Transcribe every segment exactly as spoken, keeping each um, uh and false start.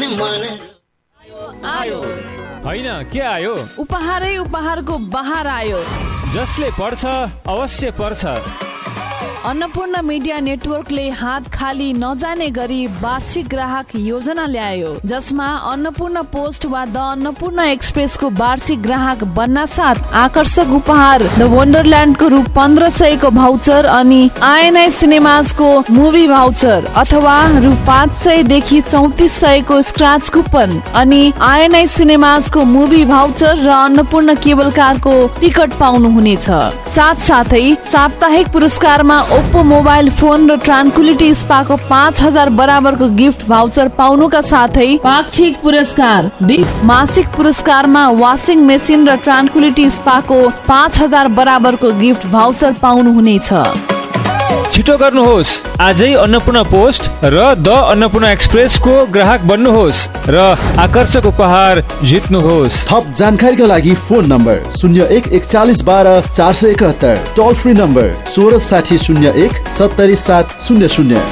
मन आयो होइन के आयो? उपहारै उपहारको बहार आयो। जसले पढ्छ अवश्य पढ्छ। अन्नपूर्ण मिडिया नेटवर्कले हात खाली नजाने गरी वार्षिक ग्राहक योजना ल्यायो, जसमा अन्नपूर्ण पोस्ट वा द अन्नपूर्ण एक्सप्रेसको वार्षिक ग्राहक बन्न साथ आकर्षक उपहार द वन्डरल्यान्डको रु पन्ध्र सयको भाउचर अनि आइएनआई सिनेमाजको मुभी भाउचर अथवा रु पाँच सयदेखि चौतिस सयको स्क्रच कुपन अनि आइएनआई सिनेमाजको मुभी भाउचर र अन्नपूर्ण केबल कारको टिकट पाउनुहुनेछ। साथ साथै साप्ताहिक पुरस्कारमा ओप्पो मोबाइल फोन र ट्रान्कुलिटी स्पाको पाँच हजार बराबरको गिफ्ट भाउचर पाउनुका साथै पाक्षिक पुरस्कार मासिक पुरस्कारमा वासिङ मेसिन र ट्रान्कुलिटी स्पाको पाँच हजार बराबरको गिफ्ट भाउचर पाउनुहुनेछ। छिटो गर्नुहोस्, आजै अन्नपूर्ण पोस्ट र द अन्नपूर्ण एक्सप्रेसको ग्राहक बन्नुहोस् र आकर्षक उपहार जित्नुहोस्। थप जानकारीका लागि फोन नम्बर शून्य एक एकचालिस बाह्र चार सय एकहत्तर, टोल फ्री नम्बर सोह्र साठी शून्य एक सत्तरी सात शून्य शून्य।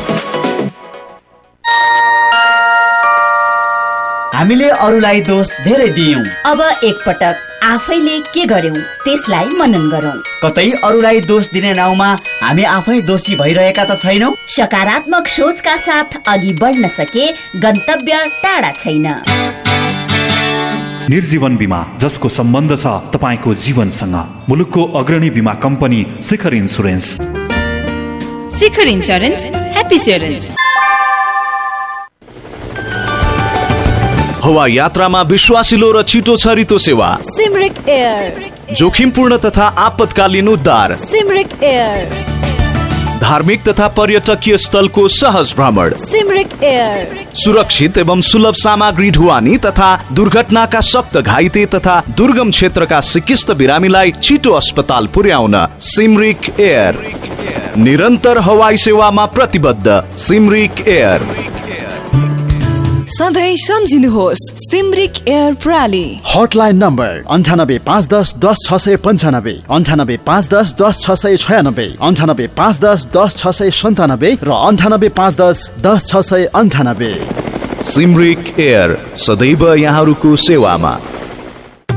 हामीले अरूलाई दोष धेरै दियौं, अब एकपटक आफैले के गर्यौं त्यसलाई मनन गरौं। कतै अरूलाई दोष दिने नाउँमा हामी आफै दोषी भइरहेका त छैनौं। सकारात्मक सोचका साथ अघि बढ्न सके गन्तव्य टाढा छैन। निर्जीवन बीमा, जसको सम्बन्ध छ तपाईको जीवनसँग। मुलुकको अग्रणी बीमा कम्पनी शिखर इन्स्योरेन्स। शिखर इन्स्योरेन्स, ह्याप्पी इन्स्योरेन्स। हवा यात्रामा विश्वासिलो र छिटो छरितो सेवा सिमरिक एयर। जोखिमपूर्ण तथा आपतकालीन उद्धार सिमरिक एयर। धार्मिक तथा पर्यटकीय स्थलको सहज भ्रमण सिमरिक एयर। सुरक्षित एवं सुलभ सामग्री ढुवानी तथा दुर्घटनाका सक्त घाइते तथा दुर्गम क्षेत्रका सिकिस्त बिरामीलाई छिटो अस्पताल पुर्याउन सिमरिक एयर। निरन्तर हवाई सेवामा प्रतिबद्ध सिमरिक एयर। सधैँ सम्झिनुहोस् सिमरिक एयर प्रणाली। हटलाइन नम्बर अन्ठानब्बे पाँच दस दस छ सय पन्चानब्बे, अन्ठानब्बे पाँच दस दस छ सय छयानब्बे, अन्ठानब्बे पाँच दस दस छ सय सन्तानब्बे र अन्ठानब्बे पाँच दस दस छ सय अन्ठानब्बे। सिमरिक एयर, सदैव यहाँहरूको सेवामा।